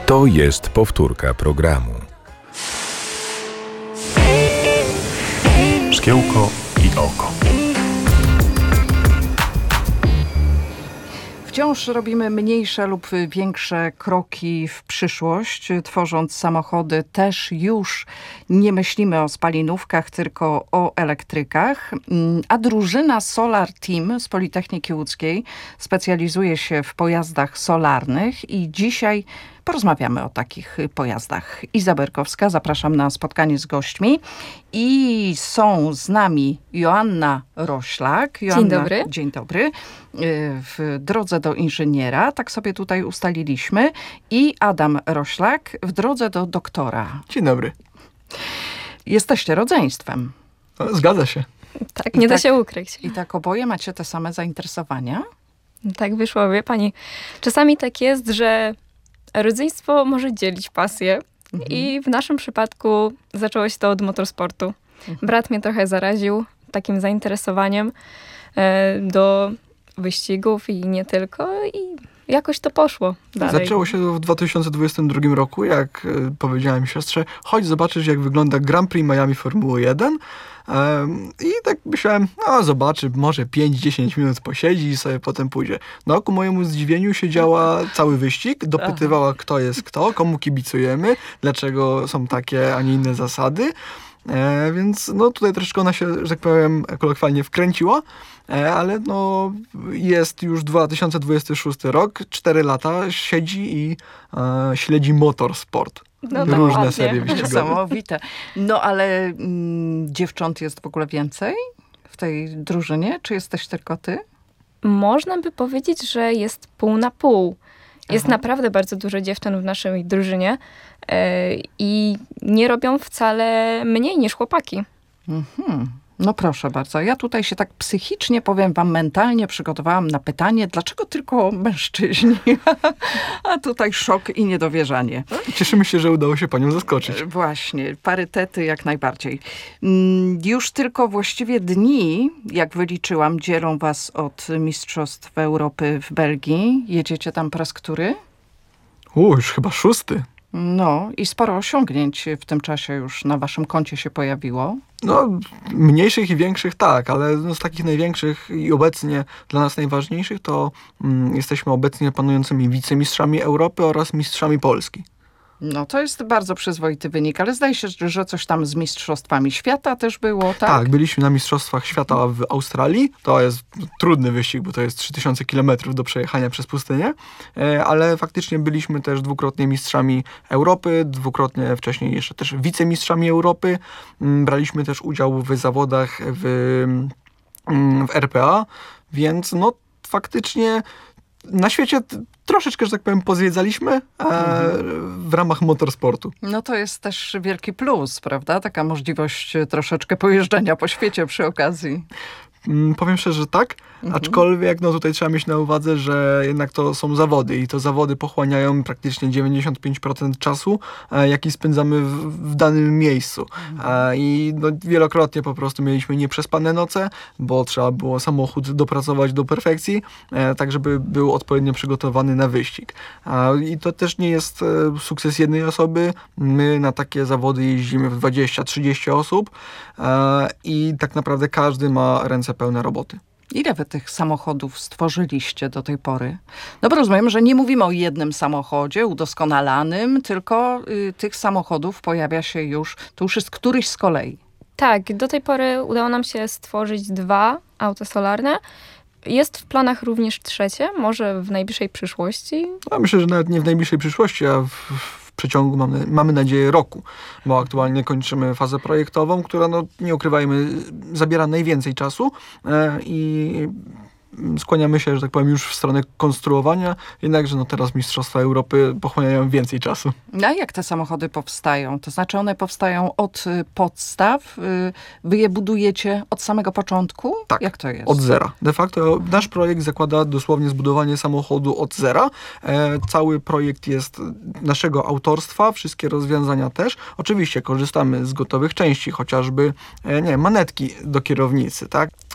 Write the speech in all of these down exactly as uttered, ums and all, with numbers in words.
To jest powtórka programu. Szkiełko i oko. Wciąż robimy mniejsze lub większe kroki w przyszłość, tworząc samochody. Też już nie myślimy o spalinówkach, tylko o elektrykach. A drużyna Solar Team z Politechniki Łódzkiej specjalizuje się w pojazdach solarnych i dzisiaj porozmawiamy o takich pojazdach. Iza Berkowska, zapraszam na spotkanie z gośćmi. I są z nami Joanna Roślak. Joanna, dzień dobry. Dzień dobry. W drodze do inżyniera, tak sobie tutaj ustaliliśmy. I Adam Roślak w drodze do doktora. Dzień dobry. Jesteście rodzeństwem. Zgadza się. Tak, nie I da tak, się ukryć. I tak oboje macie te same zainteresowania? Tak wyszło, wie pani. Czasami tak jest, że rodzeństwo może dzielić pasję. Mhm. I w naszym przypadku zaczęło się to od motorsportu. Mhm. Brat mnie trochę zaraził takim zainteresowaniem e, do wyścigów i nie tylko. I jakoś to poszło dalej. Zaczęło się w dwa tysiące dwudziestym drugim roku, jak y, powiedziałem siostrze, chodź zobaczysz, jak wygląda Grand Prix Miami Formuły jeden. Um, I tak myślałem, no zobaczy, może pięć dziesięć minut posiedzi i sobie potem pójdzie. No ku mojemu zdziwieniu siedziała cały wyścig, dopytywała, kto jest kto, komu kibicujemy, dlaczego są takie, a nie inne zasady. E, więc no tutaj troszkę ona się, że tak powiem, kolokwialnie wkręciła, e, ale no jest już dwa tysiące dwudziesty szósty rok, cztery lata siedzi i e, śledzi motorsport. No Różne ładnie. serie wyścigowe. Niesamowite. No ale mm, dziewcząt jest w ogóle więcej w tej drużynie? Czy jesteś tylko ty? Można by powiedzieć, że jest pół na pół. Jest Aha. naprawdę bardzo dużo dziewczyn w naszej drużynie yy, i nie robią wcale mniej niż chłopaki. Mhm. No proszę bardzo. Ja tutaj się tak psychicznie, powiem wam, mentalnie przygotowałam na pytanie, dlaczego tylko mężczyźni? A tutaj szok i niedowierzanie. Cieszymy się, że udało się panią zaskoczyć. Właśnie, parytety jak najbardziej. Mm, Już tylko właściwie dni, jak wyliczyłam, dzielą was od Mistrzostw Europy w Belgii. Jedziecie tam po raz który? U, już chyba szósty. No i sporo osiągnięć w tym czasie już na waszym koncie się pojawiło. No, mniejszych i większych tak, ale no z takich największych i obecnie dla nas najważniejszych to mm, jesteśmy obecnie panującymi wicemistrzami Europy oraz mistrzami Polski. No to jest bardzo przyzwoity wynik, ale zdaje się, że coś tam z mistrzostwami świata też było, tak? Tak, byliśmy na mistrzostwach świata w Australii. To jest trudny wyścig, bo to jest trzy tysiące kilometrów do przejechania przez pustynię, ale faktycznie byliśmy też dwukrotnie mistrzami Europy, dwukrotnie wcześniej jeszcze też wicemistrzami Europy. Braliśmy też udział w zawodach w, w R P A, więc no faktycznie na świecie t- troszeczkę, że tak powiem, pozwiedzaliśmy e, w ramach motorsportu. No to jest też wielki plus, prawda? Taka możliwość troszeczkę pojeżdżenia po świecie przy okazji. Mm, powiem szczerze, że tak, Mhm. aczkolwiek no tutaj trzeba mieć na uwadze, że jednak to są zawody i to zawody pochłaniają praktycznie dziewięćdziesiąt pięć procent czasu, e, jaki spędzamy w, w danym miejscu. E, I no, wielokrotnie po prostu mieliśmy nieprzespane noce, bo trzeba było samochód dopracować do perfekcji, e, tak żeby był odpowiednio przygotowany na wyścig. E, I to też nie jest e, sukces jednej osoby. My na takie zawody jeździmy w dwadzieścia trzydzieści osób e, i tak naprawdę każdy ma ręce pełne roboty. Ile wy tych samochodów stworzyliście do tej pory? No bo rozumiem, że nie mówimy o jednym samochodzie udoskonalanym, tylko y, tych samochodów pojawia się już, to już jest któryś z kolei. Tak, do tej pory udało nam się stworzyć dwa auta solarne. Jest w planach również trzecie, może w najbliższej przyszłości. No, myślę, że nawet nie w najbliższej przyszłości, a w, w przeciągu, mamy, mamy nadzieję, roku, bo aktualnie kończymy fazę projektową, która, no nie ukrywajmy, zabiera najwięcej czasu e, i skłaniamy się, że tak powiem, już w stronę konstruowania, jednakże no teraz Mistrzostwa Europy pochłaniają więcej czasu. A jak te samochody powstają? To znaczy one powstają od y, podstaw, y, wy je budujecie od samego początku? Tak, Jak to jest? od zera. De facto nasz projekt zakłada dosłownie zbudowanie samochodu od zera. E, cały projekt jest naszego autorstwa, wszystkie rozwiązania też. Oczywiście korzystamy z gotowych części, chociażby e, nie, manetki do kierownicy, tak?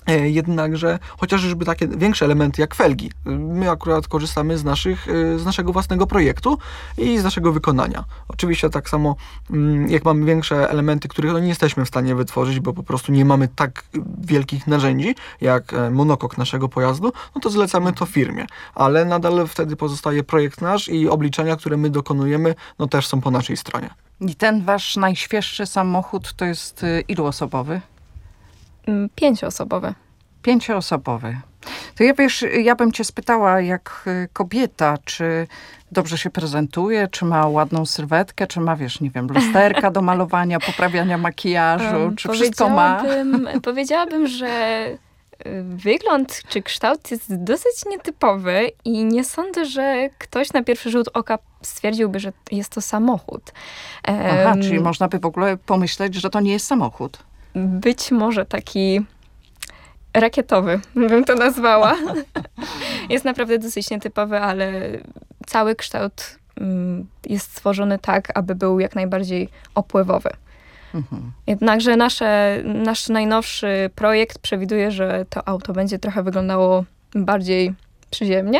Jednakże chociażby takie większe elementy jak felgi. My akurat korzystamy z, naszych, z naszego własnego projektu i z naszego wykonania. Oczywiście tak samo jak mamy większe elementy, których no nie jesteśmy w stanie wytworzyć, bo po prostu nie mamy tak wielkich narzędzi jak monokok naszego pojazdu, no to zlecamy to firmie. Ale nadal wtedy pozostaje projekt nasz i obliczenia, które my dokonujemy, no też są po naszej stronie. I ten wasz najświeższy samochód to jest iluosobowy? Pięcioosobowy. Pięcioosobowy. To ja, wiesz, ja bym cię spytała, jak kobieta, czy dobrze się prezentuje, czy ma ładną sylwetkę, czy ma, wiesz, nie wiem, lusterka do malowania, poprawiania makijażu, um, czy wszystko ma? Powiedziałabym, że wygląd czy kształt jest dosyć nietypowy i nie sądzę, że ktoś na pierwszy rzut oka stwierdziłby, że jest to samochód. Aha, um, czyli można by w ogóle pomyśleć, że to nie jest samochód. Być może taki rakietowy, bym to nazwała. Jest naprawdę dosyć nietypowy, ale cały kształt jest stworzony tak, aby był jak najbardziej opływowy. Mhm. Jednakże nasze, nasz najnowszy projekt przewiduje, że to auto będzie trochę wyglądało bardziej przyziemnie.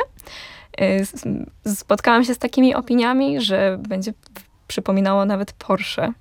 Spotkałam się z takimi opiniami, że będzie przypominało nawet Porsche.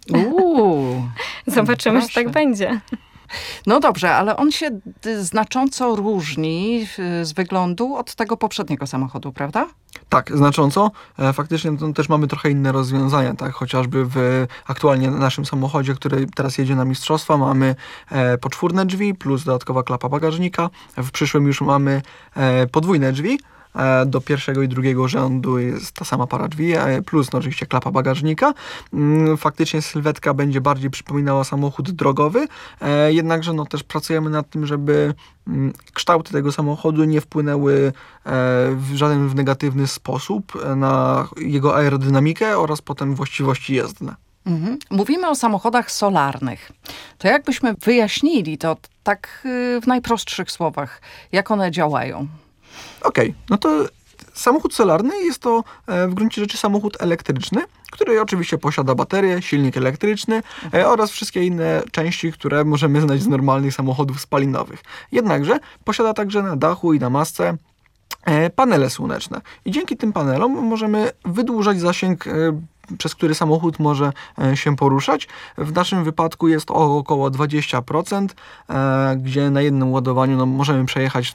Uuu, Zobaczymy, proszę. czy tak będzie. No dobrze, ale on się znacząco różni z wyglądu od tego poprzedniego samochodu, prawda? Tak, znacząco. Faktycznie to też mamy trochę inne rozwiązania, tak? Chociażby w aktualnie naszym samochodzie, który teraz jedzie na mistrzostwa, mamy poczwórne drzwi plus dodatkowa klapa bagażnika. W przyszłym już mamy podwójne drzwi. Do pierwszego i drugiego rzędu jest ta sama para drzwi, plus no oczywiście klapa bagażnika. Faktycznie sylwetka będzie bardziej przypominała samochód drogowy, jednakże no też pracujemy nad tym, żeby kształty tego samochodu nie wpłynęły w żaden w negatywny sposób na jego aerodynamikę oraz potem właściwości jezdne. Mhm. Mówimy o samochodach solarnych. To jakbyśmy wyjaśnili to tak w najprostszych słowach, jak one działają? Okej, okay, no to samochód solarny jest to w gruncie rzeczy samochód elektryczny, który oczywiście posiada baterię, silnik elektryczny mhm. oraz wszystkie inne części, które możemy znać z normalnych samochodów spalinowych. Jednakże posiada także na dachu i na masce panele słoneczne. I dzięki tym panelom możemy wydłużać zasięg, przez który samochód może się poruszać. W naszym wypadku jest to około dwadzieścia procent, gdzie na jednym ładowaniu no, możemy przejechać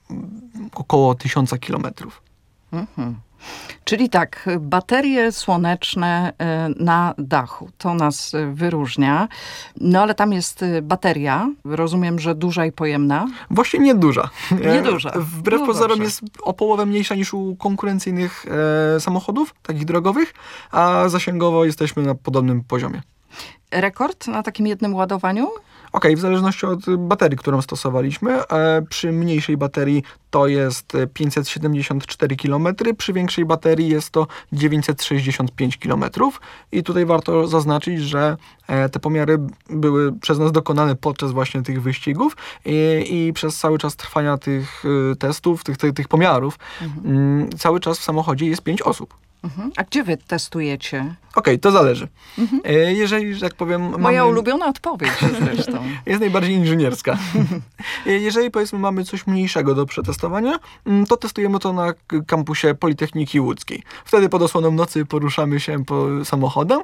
około tysiąc kilometrów. Mhm. Czyli tak, baterie słoneczne na dachu, to nas wyróżnia. No ale tam jest bateria, rozumiem, że duża i pojemna. Właśnie nieduża. Nieduża. Wbrew no pozorom dobrze. jest o połowę mniejsza niż u konkurencyjnych e, samochodów, takich drogowych, a zasięgowo jesteśmy na podobnym poziomie. Rekord na takim jednym ładowaniu? Okej, okay, w zależności od baterii, którą stosowaliśmy. E, przy mniejszej baterii to jest pięćset siedemdziesiąt cztery kilometry, przy większej baterii jest to dziewięćset sześćdziesiąt pięć kilometrów. I tutaj warto zaznaczyć, że e, te pomiary były przez nas dokonane podczas właśnie tych wyścigów i, i przez cały czas trwania tych y, testów, tych, tych, tych pomiarów, mhm. y, cały czas w samochodzie jest pięć osób. Mhm. A gdzie wy testujecie? Okej, okay, to zależy. Mhm. Jeżeli, że tak powiem... Moja mamy... ulubiona odpowiedź zresztą. Jest najbardziej inżynierska. Jeżeli powiedzmy mamy coś mniejszego do przetestowania, to testujemy to na kampusie Politechniki Łódzkiej. Wtedy pod osłoną nocy poruszamy się po samochodem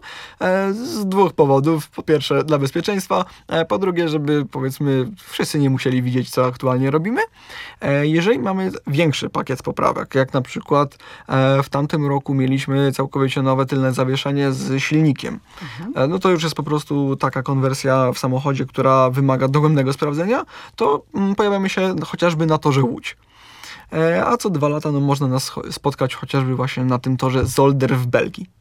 z dwóch powodów. Po pierwsze dla bezpieczeństwa, po drugie, żeby powiedzmy wszyscy nie musieli widzieć, co aktualnie robimy. Jeżeli mamy większy pakiet poprawek, jak na przykład w tamtym roku mieliśmy całkowicie nowe tylne zawieszenie z silnikiem. Mhm. No to już jest po prostu taka konwersja w samochodzie, która wymaga dogłębnego sprawdzenia, to pojawiamy się chociażby na torze Łódź. A co dwa lata no, można nas spotkać chociażby właśnie na tym torze Zolder w Belgii.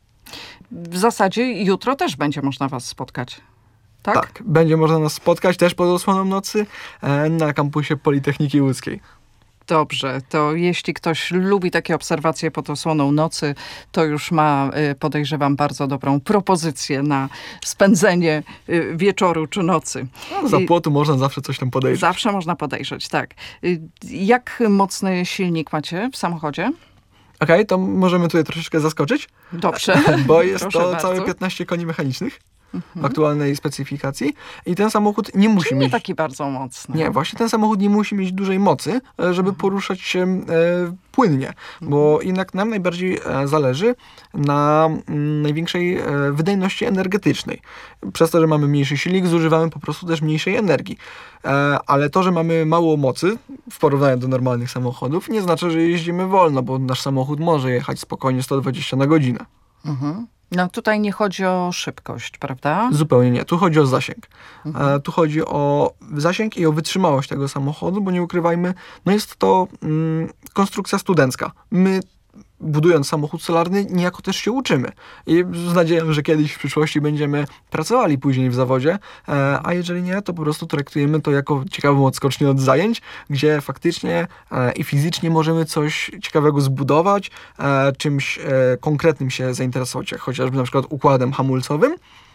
W zasadzie jutro też będzie można was spotkać. Tak? Tak, będzie można nas spotkać też pod osłoną nocy na kampusie Politechniki Łódzkiej. Dobrze, to jeśli ktoś lubi takie obserwacje pod osłoną nocy, to już ma, podejrzewam, bardzo dobrą propozycję na spędzenie wieczoru czy nocy. No, za płotu można zawsze coś tam podejrzeć. Zawsze można podejrzeć, tak. Jak mocny silnik macie w samochodzie? Okej, okay, to możemy tutaj troszeczkę zaskoczyć. Dobrze. Bo jest Proszę to bardzo. całe piętnaście koni mechanicznych. w aktualnej specyfikacji i ten samochód nie musi Czyli mieć... nie taki bardzo mocny. Nie, właśnie ten samochód nie musi mieć dużej mocy, e, żeby poruszać się e, płynnie, bo jednak nam najbardziej e, zależy na m, największej e, wydajności energetycznej. Przez to, że mamy mniejszy silnik, zużywamy po prostu też mniejszej energii. E, ale to, że mamy mało mocy w porównaniu do normalnych samochodów, nie znaczy, że jeździmy wolno, bo nasz samochód może jechać spokojnie sto dwadzieścia na godzinę. Mhm. No tutaj nie chodzi o szybkość, prawda? Zupełnie nie. Tu chodzi o zasięg. Mhm. E, tu chodzi o zasięg i o wytrzymałość tego samochodu, bo nie ukrywajmy, no jest to mm, konstrukcja studencka. My, budując samochód solarny, niejako też się uczymy. I z nadzieją, że kiedyś w przyszłości będziemy pracowali później w zawodzie, e, a jeżeli nie, to po prostu traktujemy to jako ciekawą odskocznię od zajęć, gdzie faktycznie e, i fizycznie możemy coś ciekawego zbudować, e, czymś e, konkretnym się zainteresować, jak chociażby na przykład układem hamulcowym.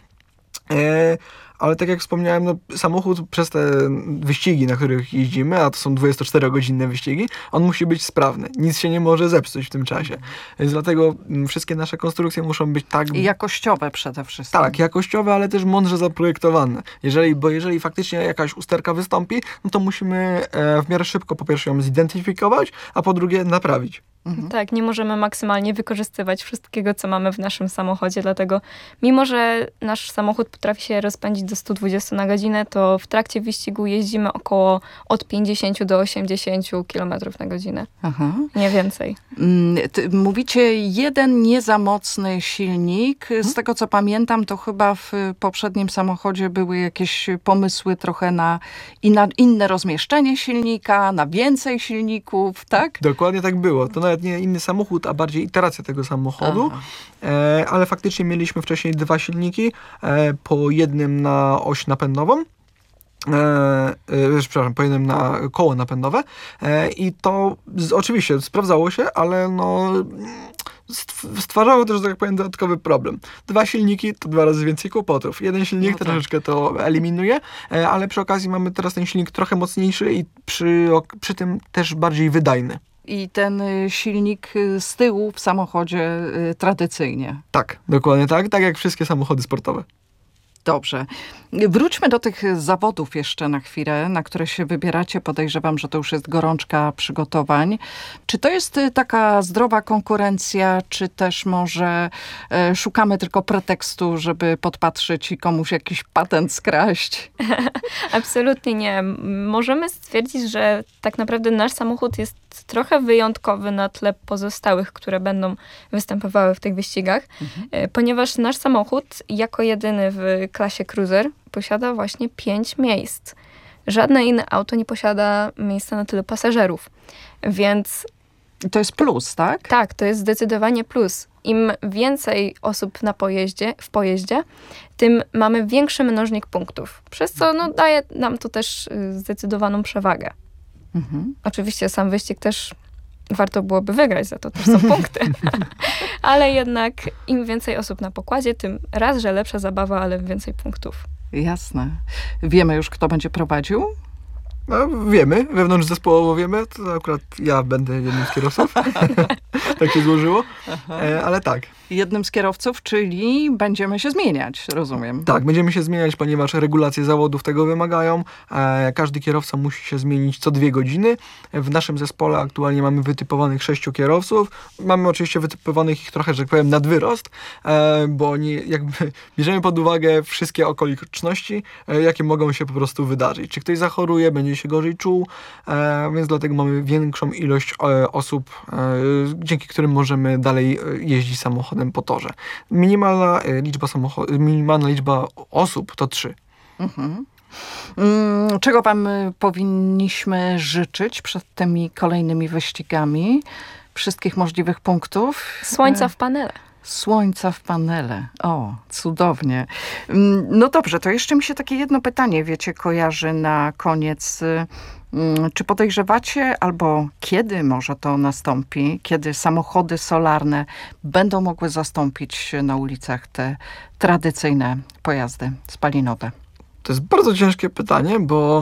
E, ale tak jak wspomniałem, no, samochód przez te wyścigi, na których jeździmy, a to są dwudziestoczterogodzinne wyścigi, on musi być sprawny. Nic się nie może zepsuć w tym czasie. Więc dlatego m, wszystkie nasze konstrukcje muszą być tak... I jakościowe przede wszystkim. Tak, jakościowe, ale też mądrze zaprojektowane. Jeżeli, bo jeżeli faktycznie jakaś usterka wystąpi, no to musimy e, w miarę szybko po pierwsze ją zidentyfikować, a po drugie naprawić. Mhm. Tak, nie możemy maksymalnie wykorzystywać wszystkiego, co mamy w naszym samochodzie, dlatego mimo, że nasz samochód potrafi się rozpędzić do sto dwadzieścia na godzinę, to w trakcie wyścigu jeździmy około od pięćdziesiąt do osiemdziesięciu kilometrów na godzinę. Aha. Nie więcej. Mm, ty- Mówicie jeden nie za mocny silnik. Z tego co pamiętam, to chyba w poprzednim samochodzie były jakieś pomysły trochę na, i na inne rozmieszczenie silnika, na więcej silników, tak? Dokładnie tak było. To nawet nie inny samochód, a bardziej iteracja tego samochodu. Aha. E, ale faktycznie mieliśmy wcześniej dwa silniki, e, po jednym na oś napędową, E, e, przepraszam, po jednym na koło napędowe e, i to z, oczywiście sprawdzało się, ale no stw- stwarzało też, że tak powiem, dodatkowy problem. Dwa silniki to dwa razy więcej kłopotów. Jeden silnik No tak. troszeczkę to eliminuje, e, ale przy okazji mamy teraz ten silnik trochę mocniejszy i przy, ok- przy tym też bardziej wydajny. I ten y, silnik y, z tyłu w samochodzie y, tradycyjnie. Tak, dokładnie tak, tak jak wszystkie samochody sportowe. Dobrze. Wróćmy do tych zawodów jeszcze na chwilę, na które się wybieracie. Podejrzewam, że to już jest gorączka przygotowań. Czy to jest y, taka zdrowa konkurencja, czy też może y, szukamy tylko pretekstu, żeby podpatrzeć i komuś jakiś patent skraść? Absolutnie nie. M- Możemy stwierdzić, że tak naprawdę nasz samochód jest trochę wyjątkowy na tle pozostałych, które będą występowały w tych wyścigach, e, ponieważ nasz samochód jako jedyny w klasie cruiser posiada właśnie pięć miejsc. Żadne inne auto nie posiada miejsca na tyle pasażerów. Więc To jest plus, tak? tak, to jest zdecydowanie plus. Im więcej osób na pojeździe, w pojeździe, tym mamy większy mnożnik punktów. Przez co no, daje nam to też y, zdecydowaną przewagę. Mhm. Oczywiście sam wyścig też warto byłoby wygrać, za to też są punkty. Ale jednak im więcej osób na pokładzie, tym raz, że lepsza zabawa, ale więcej punktów. Jasne. Wiemy już, kto będzie prowadził? No, wiemy, wewnątrz zespołowo wiemy, to akurat ja będę jednym z kierowców. Tak się złożyło, e, ale tak. Jednym z kierowców, czyli będziemy się zmieniać, rozumiem. Tak, będziemy się zmieniać, ponieważ regulacje zawodów tego wymagają. E, każdy kierowca musi się zmienić co dwie godziny. W naszym zespole aktualnie mamy wytypowanych sześciu kierowców. Mamy oczywiście wytypowanych ich trochę, że tak powiem, nad wyrost, e, bo nie, jakby bierzemy pod uwagę wszystkie okoliczności, e, jakie mogą się po prostu wydarzyć. Czy ktoś zachoruje, będzie się gorzej czuł, e, więc dlatego mamy większą ilość e, osób, e, dzięki którym możemy dalej e, jeździć samochodem po torze. Minimalna e, liczba samochodów, minimalna liczba osób to trzy. Mhm. Mm, Czego wam y, powinniśmy życzyć przed tymi kolejnymi wyścigami? Wszystkich możliwych punktów? Słońca w panele. Słońca w panele. O, cudownie. Mm, No dobrze, to jeszcze mi się takie jedno pytanie, wiecie, kojarzy na koniec. Y, mm, Czy podejrzewacie, albo kiedy może to nastąpi, kiedy samochody solarne będą mogły zastąpić na ulicach te tradycyjne pojazdy spalinowe? To jest bardzo ciężkie pytanie, bo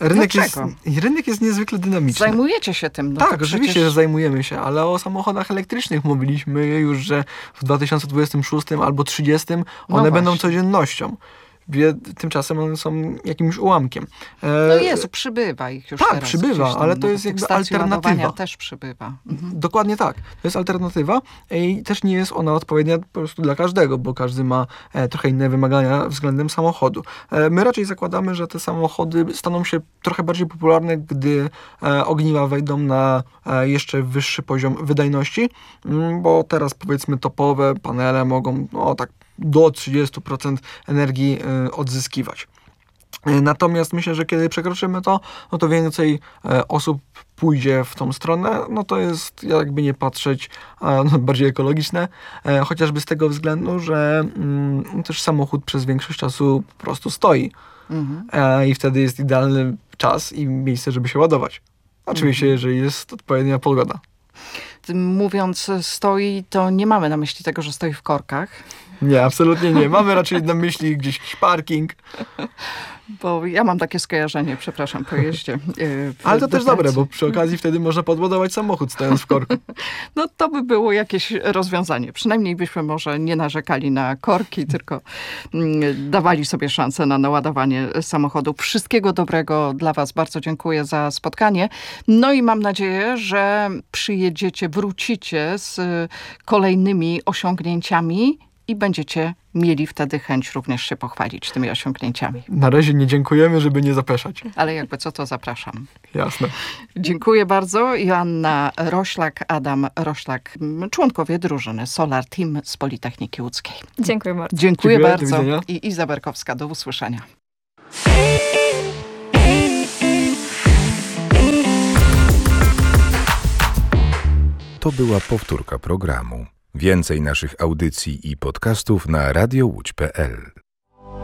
Rynek jest, Dlaczego? rynek jest niezwykle dynamiczny. Zajmujecie się tym. No tak, to oczywiście, przecież... że zajmujemy się, ale o samochodach elektrycznych mówiliśmy już, że w dwa tysiące dwudziestym szóstym albo trzydziestym one No będą właśnie. codziennością. Wie, tymczasem one są jakimś ułamkiem. E, No Jezu, przybywa ich już tak, teraz. przybywa, gdzieś tam, ale to no, jest tych jakby stacji alternatywa. ładowania też przybywa. Mhm. Dokładnie tak. To jest alternatywa i też nie jest ona odpowiednia po prostu dla każdego, bo każdy ma e, trochę inne wymagania względem samochodu. E, my raczej zakładamy, że te samochody staną się trochę bardziej popularne, gdy e, ogniwa wejdą na e, jeszcze wyższy poziom wydajności, m, bo teraz powiedzmy topowe panele mogą no tak do trzydzieści procent energii e, odzyskiwać. Natomiast myślę, że kiedy przekroczymy to, no to więcej e, osób pójdzie w tą stronę. No to jest, jakby nie patrzeć, e, no, bardziej ekologiczne, e, chociażby z tego względu, że mm, też samochód przez większość czasu po prostu stoi. Mhm. E, I wtedy jest idealny czas i miejsce, żeby się ładować. Oczywiście, Mhm. jeżeli jest odpowiednia pogoda. Tym mówiąc stoi, to nie mamy na myśli tego, że stoi w korkach. Nie, absolutnie nie. Mamy raczej na myśli gdzieś jakiś parking. Bo ja mam takie skojarzenie, przepraszam, po jeździe. Yy, Ale to też do dobre, pracy. bo przy okazji wtedy można podładować samochód stojąc w korku. No to by było jakieś rozwiązanie. Przynajmniej byśmy może nie narzekali na korki, tylko mm, dawali sobie szansę na naładowanie samochodu. Wszystkiego dobrego dla was. Bardzo dziękuję za spotkanie. No i mam nadzieję, że przyjedziecie, wrócicie z kolejnymi osiągnięciami i będziecie mieli wtedy chęć również się pochwalić tymi osiągnięciami. Na razie nie dziękujemy, żeby nie zapeszać. Ale jakby co, to zapraszam. Jasne. Dziękuję bardzo. Joanna Roślak, Adam Roślak, członkowie drużyny Solar Team z Politechniki Łódzkiej. Dziękuję bardzo. Dziękuję, Dziękuję, do bardzo. widzenia. I Iza Berkowska, do usłyszenia. To była powtórka programu. Więcej naszych audycji i podcastów na radiowódź kropka pe el.